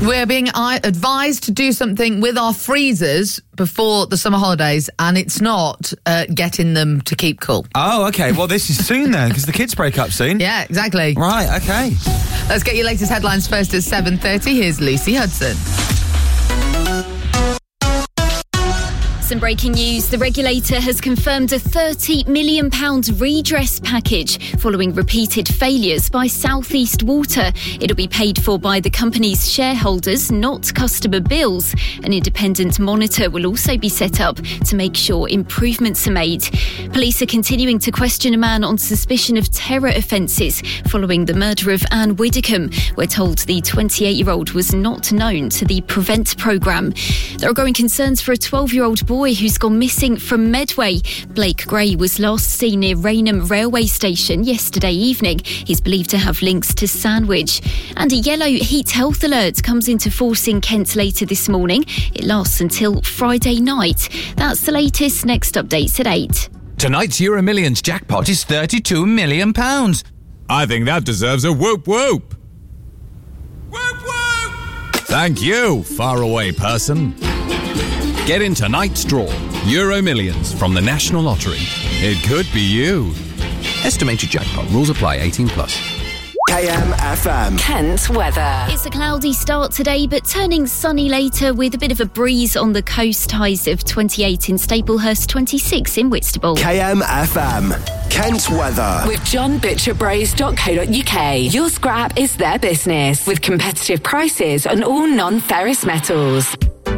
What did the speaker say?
We're being advised to do something with our freezers before the summer holidays, and it's not getting them to keep cool. Oh, okay. Well, this is soon then, because the kids break up soon. Yeah, exactly. Right, okay. Let's get your latest headlines first at 7:30. Here's Lucy Hudson. Some breaking news. The regulator has confirmed a £30 million redress package following repeated failures by South East Water. It'll be paid for by the company's shareholders, not customer bills. An independent monitor will also be set up to make sure improvements are made. Police are continuing to question a man on suspicion of terror offences following the murder of Anne Widdicombe. We're told the 28-year-old was not known to the PREVENT programme. There are growing concerns for a 12-year-old boy who's gone missing from Medway. Blake Gray was last seen near Rainham railway station yesterday evening. He's believed to have links to Sandwich. And a yellow heat health alert comes into force in Kent later this morning. It lasts until Friday night. That's the latest. Next updates at 8. Tonight's Euro Millions jackpot is £32 million. I think that deserves a whoop whoop. Whoop whoop! Thank you, faraway person. Get in tonight's draw. Euro Millions from the National Lottery. It could be you. Estimated jackpot. Rules apply. 18+. KMFM. Kent weather. It's a cloudy start today, but turning sunny later with a bit of a breeze on the coast. Highs of 28 in Staplehurst, 26 in Whitstable. KMFM. Kent weather. With johnbutcherbraze.co.uk. Your scrap is their business with competitive prices on all non-ferrous metals.